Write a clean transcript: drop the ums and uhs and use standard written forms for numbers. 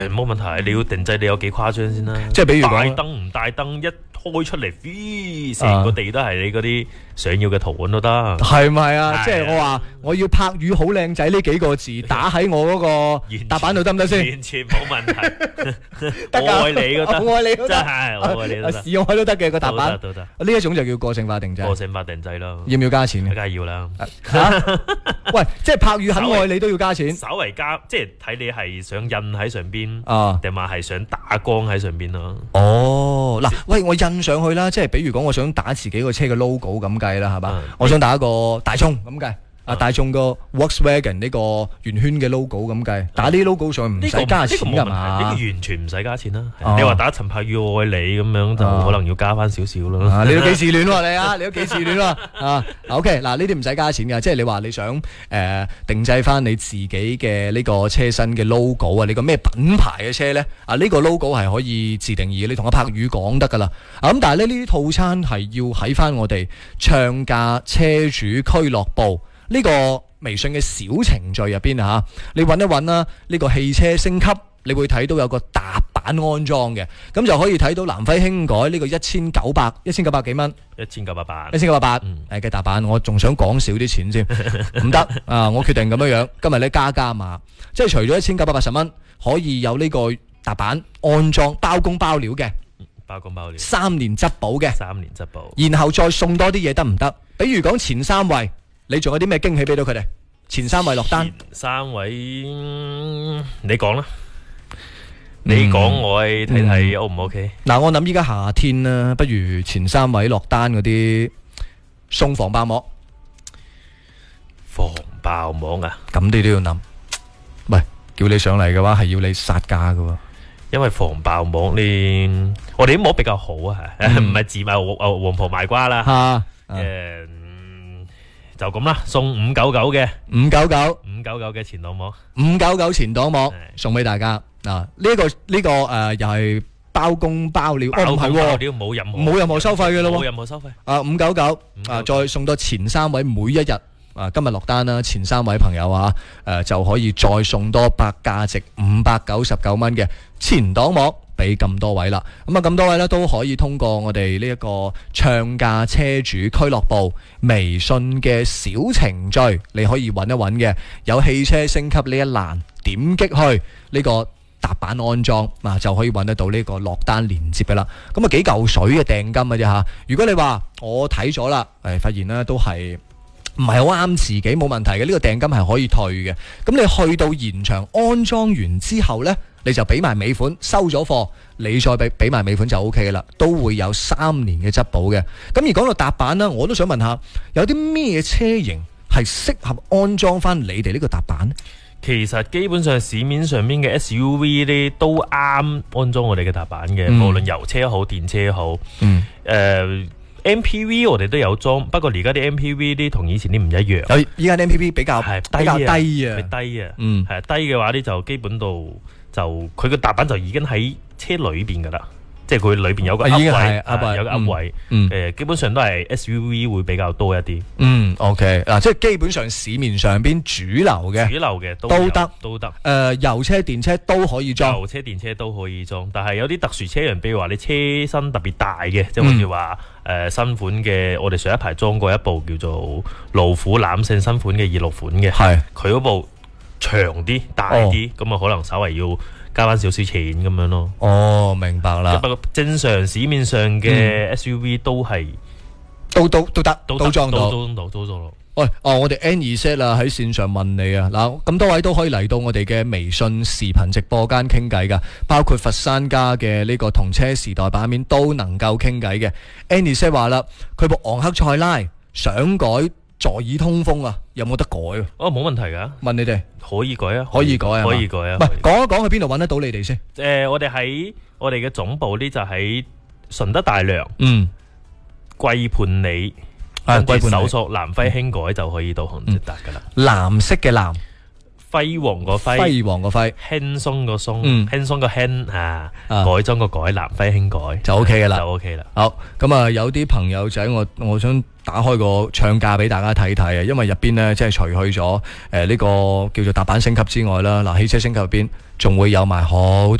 冇問題，你要定製你有幾誇張先啦。 即係比如講帶燈唔帶燈，一開出嚟，成個地都係你嗰啲想要嘅圖案都得。 係咪啊？即係我話我要拍魚好靚仔呢幾個字打喺我嗰個踏板度得唔得先？ 完全冇問題。 得㗎， 愛你都得， 我愛你都得， 真係我愛你都得， 試愛都得嘅個踏板。 都得。 呢一種就叫個性化定製。 個性化定製咯。 要唔要加錢嘅？ 梗係要啦。 喂，即係拍魚很愛你都要加錢。 稍為加，即係睇你係想印喺上邊， 啊， 定話係想打光喺上邊咯。 哦，嗱，喂，我印上去啦，即係比如講，我想打自己個車嘅 logo 咁計啦，係嘛？我想打一個大眾咁計。大眾個 Volkswagen 呢個圓圈嘅 logo 咁計，打呢啲 logo 上唔使加錢㗎嘛？ 呢個完全唔使加錢啦。你話打陳柏宇愛你咁樣就可能要加翻少少咯。 你都幾自戀喎你啊？你都幾自戀喎？OK，嗱，呢啲唔使加錢㗎，即係你話你想定製翻你自己嘅呢個車身嘅 logo 啊，你個咩品牌嘅車咧？呢個 logo 係可以自定義，你同阿柏宇講得㗎啦。咁但係呢啲套餐係要喺翻我哋暢駕車主俱樂部呢個微信嘅小程序入邊啊，你揾一揾啦，呢個汽車升級，你會睇到有個踏板安裝嘅，咁就可以睇到南輝輕改呢個1900幾蚊，1988嘅踏板，我仲想講少啲錢先，唔得啊！我決定咁樣，今日咧加碼，即係除咗1980蚊可以有呢個踏板安裝包工包料嘅，3年質保嘅，3年質保，然後再送多啲嘢得唔得？比如講前3位。你仲有啲咩驚喜俾到佢哋？前3位落單。 前3位，你講啦。你講我睇睇 O 唔 OK？ 嗱，我諗依家夏天啦，不如前3位落單嗰啲送防爆膜。 防爆膜啊？ 咁你都要諗。喂，叫你上嚟嘅話係要你殺價㗎喎。 因為防爆膜呢，我哋啲膜比較好啊，唔係自賣黃婆賣瓜啦。就咁啦，送599嘅599嘅前擋膜，599前擋膜送俾大家啊！呢個又係包工包料，唔係喎，冇任何收費嘅咯喎，冇任何收費啊！599再送多前3位每一日今日落單啦，前3位朋友就可以再送多價值599蚊嘅前擋膜。俾咁多位啦，咁多位咧都可以通過我哋呢一個暢駕車主俱樂部微信嘅小程序，你可以揾一揾嘅，有汽車升級呢一欄，點擊去呢個踏板安裝就可以揾得到呢個落單連接嘅啦。咁幾嚿水嘅訂金嘅啫嚇。如果你話我睇咗啦，發現咧都係唔係好啱自己，冇問題嘅，呢個訂金係可以退嘅。咁你去到現場安裝完之後呢，你就俾埋尾款，收咗貨，你再俾埋尾款就 OK 嘅啦，都會有3年嘅質保嘅。咁而講到踏板啦，我都想問下，有啲咩車型係適合安裝翻你哋呢個踏板呢？ 其實基本上市面上面嘅 SUV 呢都啱安裝我哋嘅踏板嘅，無論油車好、電車好。MPV 我哋都有裝，不過而家啲 MPV 啲同以前啲唔一樣。依家啲 MPV 比較低啊，係低嘅話呢就基本度就佢個踏板就已經喺車裏邊噶啦，即係佢裏邊有個已經係有個噏位，基本上都係 SUV 會比較多一啲。 OK 嗱，即係基本上市面上邊主流嘅都得，油車、電車都可以裝， 但係有啲特殊車型，比如話你車身特別大嘅，即係好似話新款嘅，我哋上一排裝過一部叫做路虎攬勝新款嘅26款嘅，佢嗰部長啲大啲，咁可能稍微要加翻少少錢咁樣咯。 明白啦。 不過正常市面上嘅 SUV 都係都得，都裝到。喂，我哋 N2Z 啦喺線上問你啊，嗱，咁多位都可以嚟到我哋嘅微信視頻直播間傾偈噶，包括佛山家嘅呢個同車時代版面都能夠傾偈嘅。N2Z 話啦，佢部昂克賽拉想改座椅通風啊，有冇得改啊？ 冇問題噶， 問你哋可以改啊， 可以改啊。唔係，講一講去邊度揾得到你哋先？ 我哋喺我哋嘅總部呢，就喺順德大良，桂畔里。跟住搜索南輝輕改就可以導航捷達噶啦。 藍色嘅藍， 輝煌個輝， 輝煌個輝， 輕鬆個鬆， 嗯輕鬆個輕啊，改裝個改，南輝輕改就 OK 嘅啦， 就 OK 啦。 好，咁啊有啲朋友仔，我想打開個唱價俾大家睇睇啊，因為入邊咧即係除去咗呢個叫做踏板升級之外啦，嗱汽車升級入邊仲會有埋好